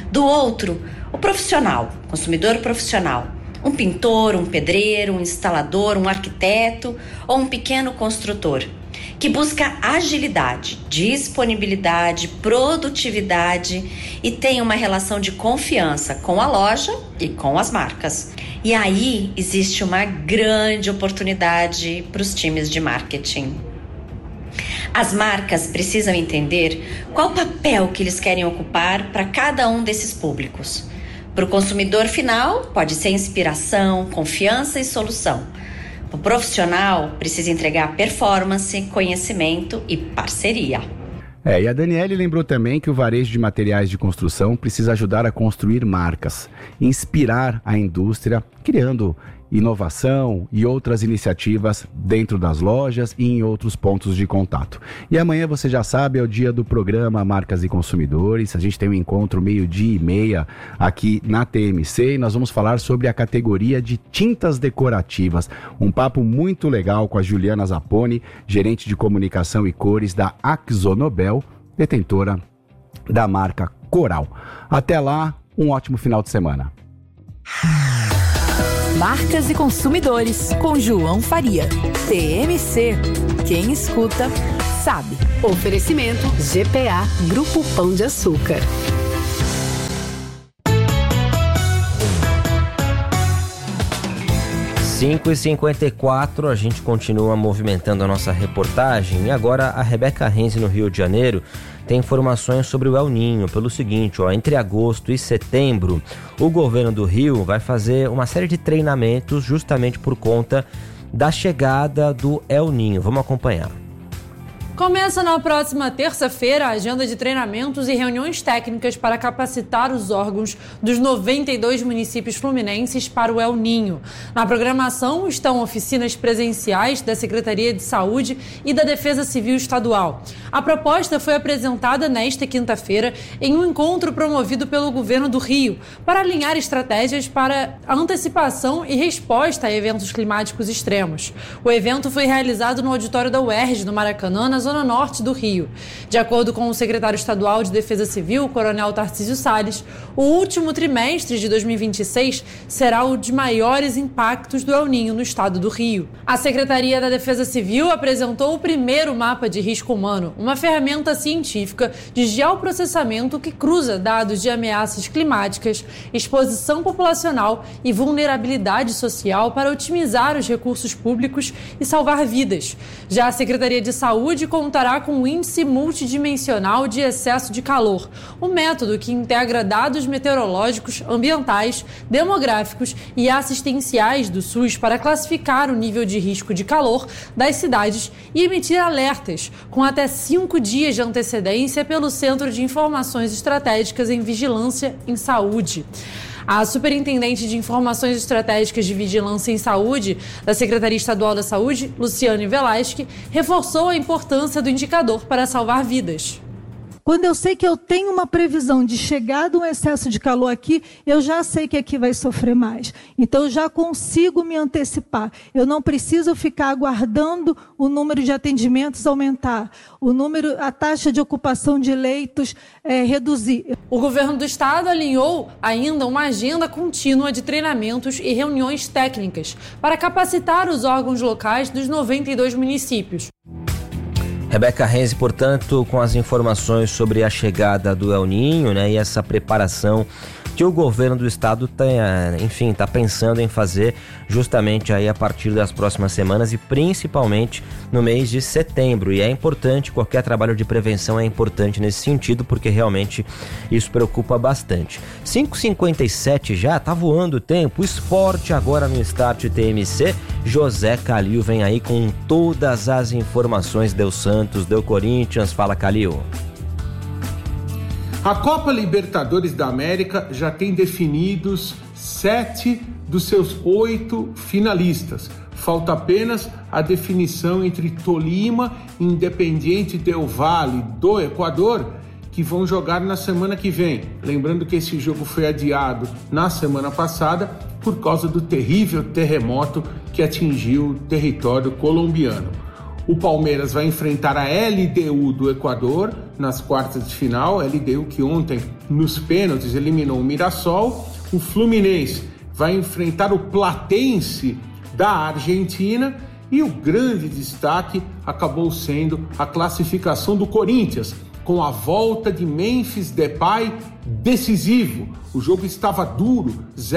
Do outro, o profissional, consumidor profissional. Um pintor, um pedreiro, um instalador, um arquiteto ou um pequeno construtor, que busca agilidade, disponibilidade, produtividade e tem uma relação de confiança com a loja e com as marcas. E aí existe uma grande oportunidade para os times de marketing. As marcas precisam entender qual papel que eles querem ocupar para cada um desses públicos. Para o consumidor final, pode ser inspiração, confiança e solução. O profissional precisa entregar performance, conhecimento e parceria. E a Daniele lembrou também que o varejo de materiais de construção precisa ajudar a construir marcas, inspirar a indústria, criando inovação e outras iniciativas dentro das lojas e em outros pontos de contato. E amanhã, você já sabe, é o dia do programa Marcas e Consumidores. A gente tem um encontro 12:30 aqui na TMC e nós vamos falar sobre a categoria de tintas decorativas. Um papo muito legal com a Juliana Zapponi, gerente de comunicação e cores da AkzoNobel, detentora da marca Coral. Até lá, um ótimo final de semana. Marcas e Consumidores, com João Faria. TMC. Quem escuta, sabe. Oferecimento GPA, Grupo Pão de Açúcar. Cinco e 54, a gente continua movimentando a nossa reportagem e agora a Rebeca Renzi, no Rio de Janeiro, tem informações sobre o El Niño, pelo seguinte, entre agosto e setembro, o governo do Rio vai fazer uma série de treinamentos justamente por conta da chegada do El Niño. Vamos acompanhar. Começa na próxima terça-feira a agenda de treinamentos e reuniões técnicas para capacitar os órgãos dos 92 municípios fluminenses para o El Niño. Na programação estão oficinas presenciais da Secretaria de Saúde e da Defesa Civil Estadual. A proposta foi apresentada nesta quinta-feira em um encontro promovido pelo governo do Rio para alinhar estratégias para a antecipação e resposta a eventos climáticos extremos. O evento foi realizado no auditório da UERJ, no Maracanã, na Zona Norte do Rio. De acordo com o secretário estadual de Defesa Civil, o coronel Tarcísio Salles, o último trimestre de 2026 será o de maiores impactos do El Niño no estado do Rio. A Secretaria da Defesa Civil apresentou o primeiro mapa de risco humano, uma ferramenta científica de geoprocessamento que cruza dados de ameaças climáticas, exposição populacional e vulnerabilidade social para otimizar os recursos públicos e salvar vidas. Já a Secretaria de Saúde contará com o Índice Multidimensional de Excesso de Calor, um método que integra dados meteorológicos, ambientais, demográficos e assistenciais do SUS para classificar o nível de risco de calor das cidades e emitir alertas, com até 5 dias de antecedência pelo Centro de Informações Estratégicas em Vigilância em Saúde. A superintendente de Informações Estratégicas de Vigilância em Saúde da Secretaria Estadual da Saúde, Luciane Velasque, reforçou a importância do indicador para salvar vidas. Quando eu sei que eu tenho uma previsão de chegada um excesso de calor aqui, eu já sei que aqui vai sofrer mais. Então, eu já consigo me antecipar. Eu não preciso ficar aguardando o número de atendimentos aumentar, a taxa de ocupação de leitos reduzir. O governo do estado alinhou ainda uma agenda contínua de treinamentos e reuniões técnicas para capacitar os órgãos locais dos 92 municípios. Rebeca Renzi, portanto, com as informações sobre a chegada do El Niño, e essa preparação que o governo do estado está pensando em fazer justamente aí a partir das próximas semanas e principalmente no mês de setembro. E é importante, qualquer trabalho de prevenção é importante nesse sentido, porque realmente isso preocupa bastante. 5h57 já, tá voando o tempo. Esporte agora no Start TMC. José Calil vem aí com todas as informações. Deu Santos, deu Corinthians. Fala, Calil. A Copa Libertadores da América já tem definidos 7 dos seus 8 finalistas. Falta apenas a definição entre Tolima e Independiente del Valle do Equador, que vão jogar na semana que vem. Lembrando que esse jogo foi adiado na semana passada por causa do terrível terremoto que atingiu o território colombiano. O Palmeiras vai enfrentar a LDU do Equador nas quartas de final, LDU que ontem nos pênaltis, eliminou o Mirassol. O Fluminense vai enfrentar o Platense da Argentina. E o grande destaque acabou sendo a classificação do Corinthians, com a volta de Memphis Depay decisivo. O jogo estava duro,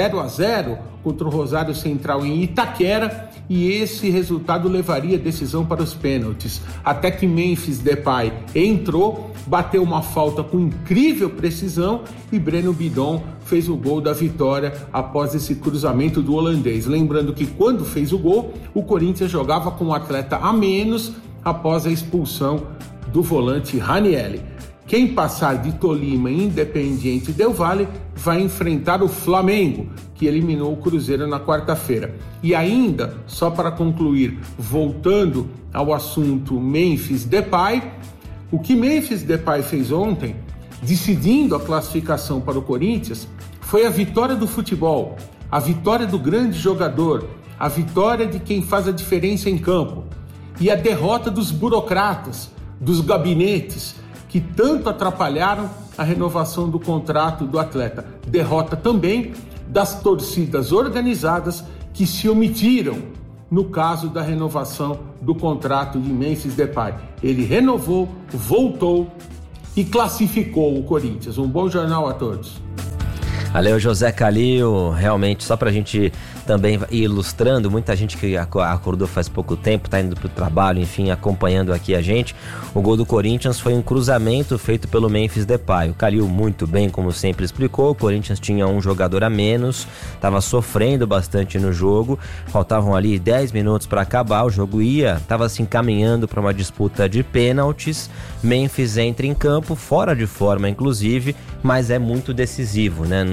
0-0 contra o Rosário Central em Itaquera, e esse resultado levaria a decisão para os pênaltis. Até que Memphis Depay entrou, bateu uma falta com incrível precisão e Breno Bidon fez o gol da vitória após esse cruzamento do holandês. Lembrando que quando fez o gol, o Corinthians jogava com um atleta a menos após a expulsão do volante Ranieri. Quem passar de Tolima e Independiente Del Valle vai enfrentar o Flamengo, que eliminou o Cruzeiro na quarta-feira. E ainda, só para concluir, voltando ao assunto Memphis Depay, o que Memphis Depay fez ontem, decidindo a classificação para o Corinthians, foi a vitória do futebol, a vitória do grande jogador, a vitória de quem faz a diferença em campo e a derrota dos burocratas, dos gabinetes, que tanto atrapalharam a renovação do contrato do atleta. Derrota também das torcidas organizadas que se omitiram no caso da renovação do contrato de Memphis Depay. Ele renovou, voltou e classificou o Corinthians. Um bom jornal a todos. Valeu, José Calil. Realmente, só pra gente também ir ilustrando, muita gente que acordou faz pouco tempo, tá indo pro trabalho, enfim, acompanhando aqui a gente. O gol do Corinthians foi um cruzamento feito pelo Memphis Depay. O Calil muito bem, como sempre explicou, o Corinthians tinha um jogador a menos, tava sofrendo bastante no jogo, faltavam ali 10 minutos para acabar, o jogo tava se encaminhando para uma disputa de pênaltis. Memphis entra em campo, fora de forma inclusive, mas é muito decisivo, né?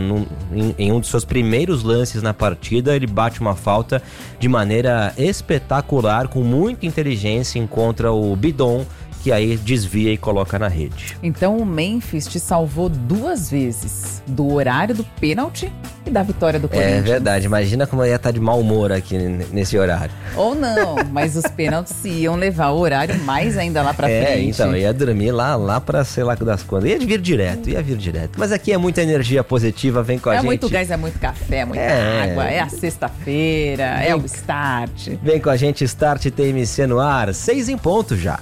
Em um dos seus primeiros lances na partida, ele bate uma falta de maneira espetacular, com muita inteligência, encontra o Bidon, que aí desvia e coloca na rede. Então o Memphis te salvou 2 vezes, do horário do pênalti e da vitória do Corinthians. É verdade, imagina como eu ia estar de mau humor aqui nesse horário. Ou não, mas os pênaltis iam levar o horário mais ainda lá pra frente. Então, ia dormir lá pra sei lá das quantas. Ia vir direto. Mas aqui é muita energia positiva, vem com a gente. É muito gás, é muito café, é muita água, é a sexta-feira, é o Start. Vem com a gente, Start TMC no ar, 6 em ponto já.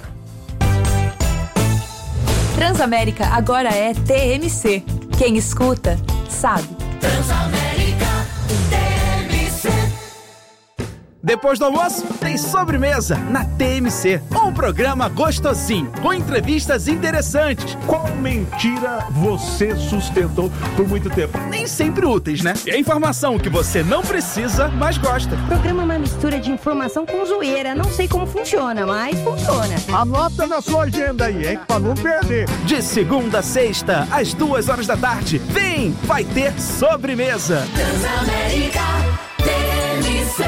Transamérica agora é TMC. Quem escuta, sabe. Transamérica TMC. Depois do almoço, tem sobremesa na TMC. Um programa gostosinho, com entrevistas interessantes. Qual mentira você sustentou por muito tempo? Nem sempre úteis, né? É informação que você não precisa, mas gosta. O programa é uma mistura de informação com zoeira. Não sei como funciona, mas funciona. Anota na sua agenda aí, hein? Pra não perder. De segunda a sexta, às 2h da tarde. Vem, vai ter sobremesa. Transamérica TMC.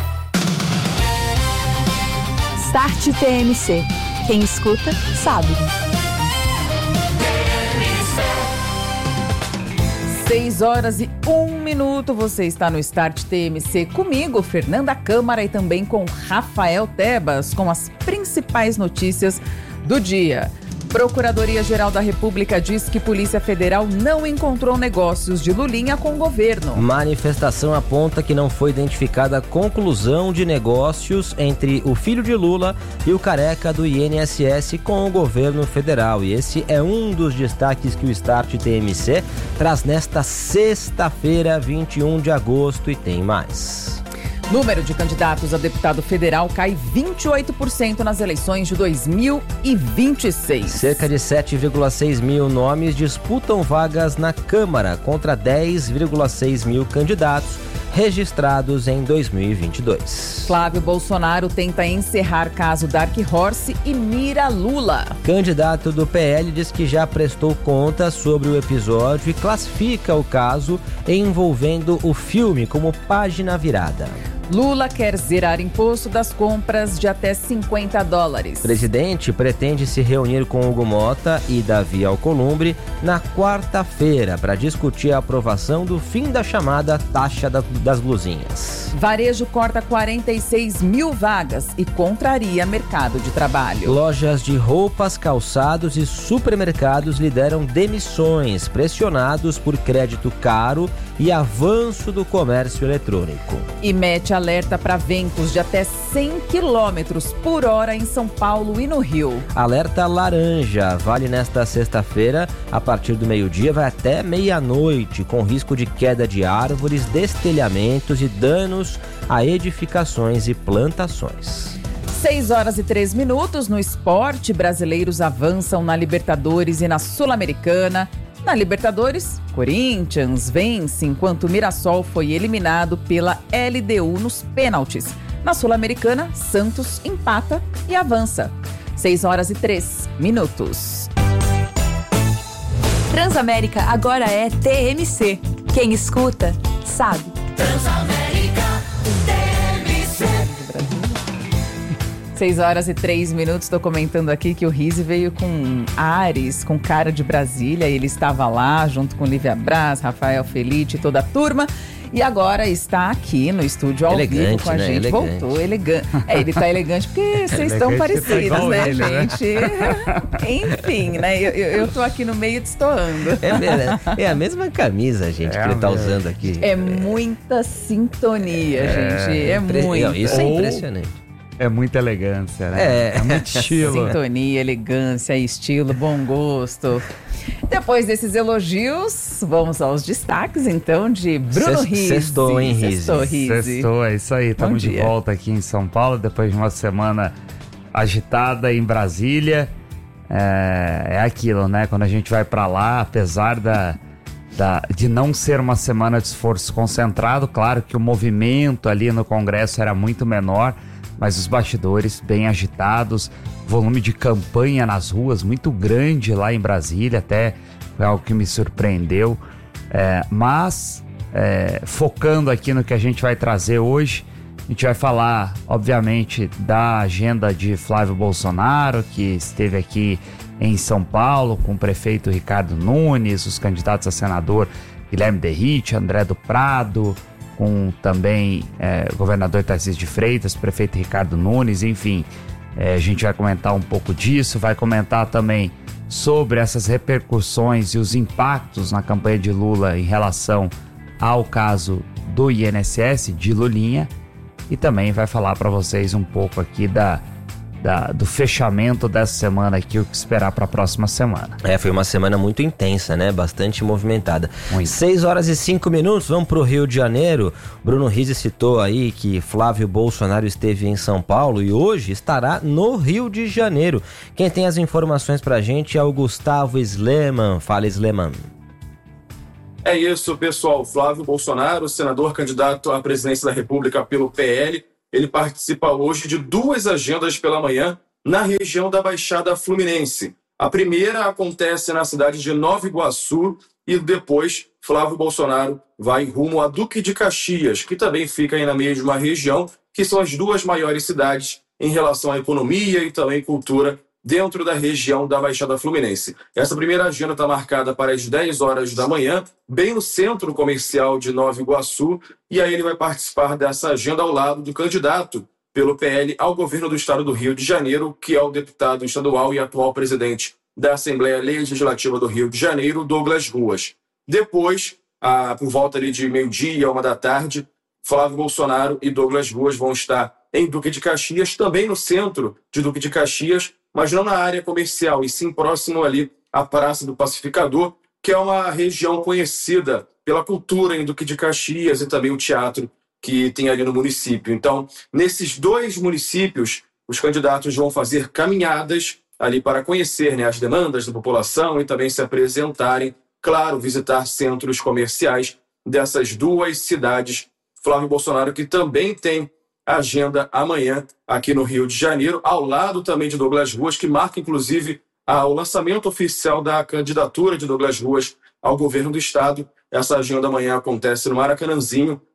Start TMC. Quem escuta, sabe. 6h01. Você está no Start TMC comigo, Fernanda Câmara, e também com Rafael Tebas, com as principais notícias do dia. Procuradoria-Geral da República diz que Polícia Federal não encontrou negócios de Lulinha com o governo. Manifestação aponta que não foi identificada a conclusão de negócios entre o filho de Lula e o careca do INSS com o governo federal. E esse é um dos destaques que o Start TMC traz nesta sexta-feira, 21 de agosto, e tem mais. Número de candidatos a deputado federal cai 28% nas eleições de 2026. Cerca de 7,6 mil nomes disputam vagas na Câmara contra 10,6 mil candidatos registrados em 2022. Flávio Bolsonaro tenta encerrar caso Dark Horse e mira Lula. Candidato do PL diz que já prestou conta sobre o episódio e classifica o caso envolvendo o filme como página virada. Lula quer zerar imposto das compras de até $50. O presidente pretende se reunir com Hugo Mota e Davi Alcolumbre na quarta-feira para discutir a aprovação do fim da chamada taxa das blusinhas. Varejo corta 46 mil vagas e contraria mercado de trabalho. Lojas de roupas, calçados e supermercados lideram demissões, pressionados por crédito caro e avanço do comércio eletrônico. E mete alerta para ventos de até 100 km por hora em São Paulo e no Rio. Alerta laranja vale nesta sexta-feira, a partir do meio-dia, vai até meia-noite, com risco de queda de árvores, destelhamentos e danos a edificações e plantações. 6h03 no esporte, brasileiros avançam na Libertadores e na Sul-Americana. Na Libertadores, Corinthians vence enquanto Mirassol foi eliminado pela LDU nos pênaltis. Na Sul-Americana, Santos empata e avança. 6h03. Transamérica agora é TMC. Quem escuta, sabe. Transamérica, TMC. 6h03. Estou comentando aqui que o Rizzi veio com ares, com cara de Brasília. Ele estava lá junto com Lívia Braz, Rafael Felice e toda a turma. E agora está aqui no estúdio ao vivo com a gente. Elegante. Voltou elegante. Ele tá elegante porque vocês estão parecidos, né, ele, gente? Enfim, né? Eu tô aqui no meio destoando. É a mesma camisa, gente, que ele tá usando aqui. É muita sintonia, gente. É muito. Isso é impressionante. É muita elegância, né? É muito estilo. Sintonia, elegância, estilo, bom gosto. Depois desses elogios, vamos aos destaques, então, de Bruno Rizzi. Sextou, hein, Rizzi? Sextou, é isso aí. Estamos de volta aqui em São Paulo, depois de uma semana agitada em Brasília. É aquilo, né? Quando a gente vai pra lá, apesar de não ser uma semana de esforço concentrado, claro que o movimento ali no Congresso era muito menor, mas os bastidores bem agitados, volume de campanha nas ruas muito grande lá em Brasília, até foi algo que me surpreendeu. Mas focando aqui no que a gente vai trazer hoje, a gente vai falar, obviamente, da agenda de Flávio Bolsonaro, que esteve aqui em São Paulo com o prefeito Ricardo Nunes, os candidatos a senador Guilherme Derrite, André do Prado, com também o governador Tarcísio de Freitas, prefeito Ricardo Nunes, enfim. A gente vai comentar um pouco disso, vai comentar também sobre essas repercussões e os impactos na campanha de Lula em relação ao caso do INSS, de Lulinha, e também vai falar para vocês um pouco aqui do fechamento dessa semana aqui, o que esperar para a próxima semana. Foi uma semana muito intensa, né? Bastante movimentada. 6h05, vamos pro Rio de Janeiro. Bruno Rizzi citou aí que Flávio Bolsonaro esteve em São Paulo e hoje estará no Rio de Janeiro. Quem tem as informações pra gente é o Gustavo Sleman. Fala, Sleman. É isso, pessoal. Flávio Bolsonaro, senador candidato à presidência da República pelo PL, ele participa hoje de duas agendas pela manhã na região da Baixada Fluminense. A primeira acontece na cidade de Nova Iguaçu e depois Flávio Bolsonaro vai rumo a Duque de Caxias, que também fica aí na mesma região, que são as duas maiores cidades em relação à economia e também cultura dentro da região da Baixada Fluminense. Essa primeira agenda está marcada para as 10 horas da manhã, bem no centro comercial de Nova Iguaçu, e aí ele vai participar dessa agenda ao lado do candidato pelo PL ao governo do estado do Rio de Janeiro, que é o deputado estadual e atual presidente da Assembleia Legislativa do Rio de Janeiro, Douglas Ruas. Depois, por volta ali de meio-dia, 13h, Flávio Bolsonaro e Douglas Ruas vão estar em Duque de Caxias, também no centro de Duque de Caxias, mas não na área comercial, e sim próximo ali à Praça do Pacificador, que é uma região conhecida pela cultura em Duque de Caxias e também o teatro que tem ali no município. Então, nesses dois municípios, os candidatos vão fazer caminhadas ali para conhecer, né, as demandas da população e também se apresentarem, claro, visitar centros comerciais dessas duas cidades. Flávio Bolsonaro, que também tem agenda amanhã aqui no Rio de Janeiro, ao lado também de Douglas Ruas, que marca inclusive o lançamento oficial da candidatura de Douglas Ruas ao governo do estado. Essa agenda amanhã acontece no Maracanãzinho,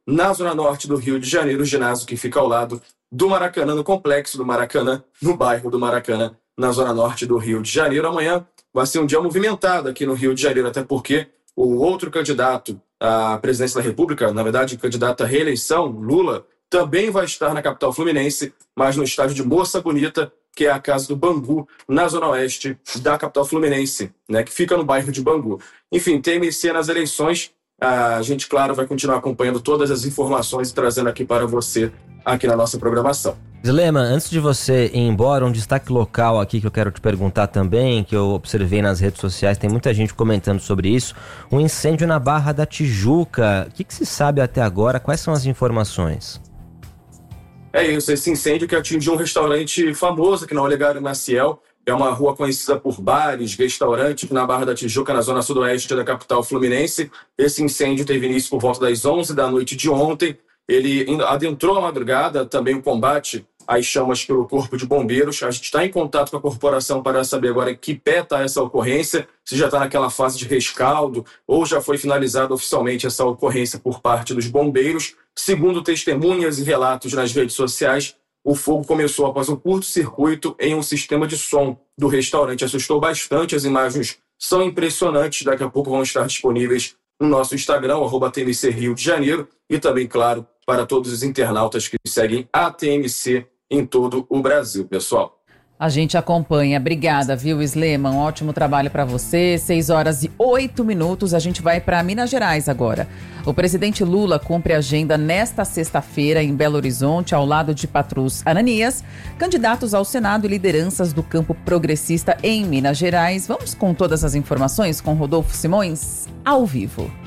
na zona norte do Rio de Janeiro, o ginásio que fica ao lado do Maracanã, no complexo do Maracanã, no bairro do Maracanã, na zona norte do Rio de Janeiro. Amanhã vai ser um dia movimentado aqui no Rio de Janeiro, até porque o outro candidato à presidência da República, na verdade, candidato à reeleição, Lula, também vai estar na capital fluminense, mas no estádio de Moça Bonita, que é a casa do Bangu, na zona oeste da capital fluminense, né, que fica no bairro de Bangu. Enfim, TMC nas eleições. A gente, claro, vai continuar acompanhando todas as informações e trazendo aqui para você, aqui na nossa programação. Zilema, antes de você ir embora, um destaque local aqui que eu quero te perguntar também, que eu observei nas redes sociais, tem muita gente comentando sobre isso, um incêndio na Barra da Tijuca. O que se sabe até agora? Quais são as informações? É isso, esse incêndio que atingiu um restaurante famoso aqui na Olegário Maciel. É uma rua conhecida por bares, restaurantes na Barra da Tijuca, na zona sudoeste da capital fluminense. Esse incêndio teve início por volta das 11 da noite de ontem. Ele adentrou a madrugada, também o combate às chamas pelo Corpo de Bombeiros. A gente está em contato com a corporação para saber agora em que pé está essa ocorrência, se já está naquela fase de rescaldo ou já foi finalizada oficialmente essa ocorrência por parte dos bombeiros. Segundo testemunhas e relatos nas redes sociais, o fogo começou após um curto-circuito em um sistema de som do restaurante. Assustou bastante, as imagens são impressionantes. Daqui a pouco vão estar disponíveis no nosso Instagram, @TMC Rio de Janeiro, e também, claro, para todos os internautas que seguem a TMC em todo o Brasil, pessoal. A gente acompanha. Obrigada, viu, Slema? Um ótimo trabalho para você. 6h08. A gente vai para Minas Gerais agora. O presidente Lula cumpre agenda nesta sexta-feira em Belo Horizonte, ao lado de Patrus Ananias, candidatos ao Senado e lideranças do campo progressista em Minas Gerais. Vamos com todas as informações com Rodolfo Simões, ao vivo.